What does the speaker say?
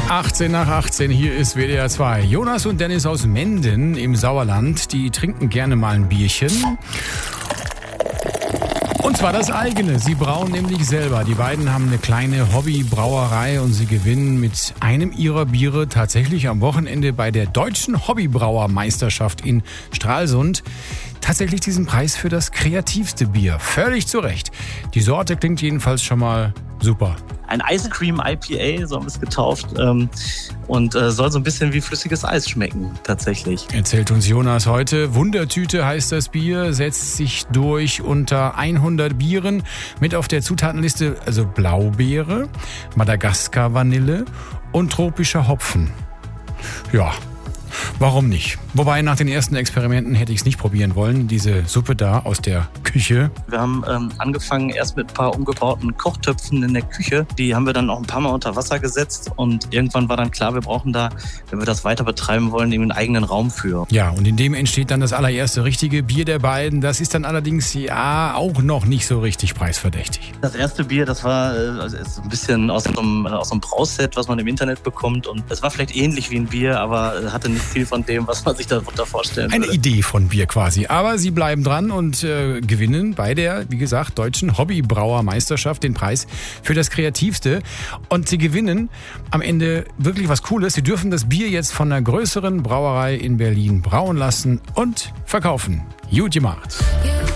18 nach 18, hier ist WDR 2. Jonas und Dennis aus Menden im Sauerland, die trinken gerne mal ein Bierchen. Und zwar das eigene. Sie brauen nämlich selber. Die beiden haben eine kleine Hobbybrauerei und sie gewinnen mit einem ihrer Biere tatsächlich am Wochenende bei der Deutschen Hobbybrauermeisterschaft in Stralsund tatsächlich diesen Preis für das kreativste Bier. Völlig zu Recht. Die Sorte klingt jedenfalls schon mal super. Ein Ice Cream IPA, so haben wir es getauft, und soll so ein bisschen wie flüssiges Eis schmecken, tatsächlich. Erzählt uns Jonas heute. Wundertüte heißt das Bier, setzt sich durch unter 100 Bieren mit auf der Zutatenliste, also Blaubeere, Madagaskar-Vanille und tropischer Hopfen. Ja, warum nicht? Wobei nach den ersten Experimenten hätte ich es nicht probieren wollen, diese Suppe da aus der Küche. Wir haben angefangen erst mit ein paar umgebauten Kochtöpfen in der Küche. Die haben wir dann auch ein paar Mal unter Wasser gesetzt und irgendwann war dann klar, wir brauchen da, wenn wir das weiter betreiben wollen, eben einen eigenen Raum für. Ja, und in dem entsteht dann das allererste richtige Bier der beiden. Das ist dann allerdings ja auch noch nicht so richtig preisverdächtig. Das erste Bier, das war ist ein bisschen aus so einem Brauset, was man im Internet bekommt, und es war vielleicht ähnlich wie ein Bier, aber hatte nicht viel von dem, was man sich darunter vorstellen würde. Eine Idee von Bier quasi. Aber sie bleiben dran und gewinnen bei der, wie gesagt, Deutschen Hobbybrauermeisterschaft den Preis für das Kreativste. Und sie gewinnen am Ende wirklich was Cooles. Sie dürfen das Bier jetzt von einer größeren Brauerei in Berlin brauen lassen und verkaufen. Gut gemacht.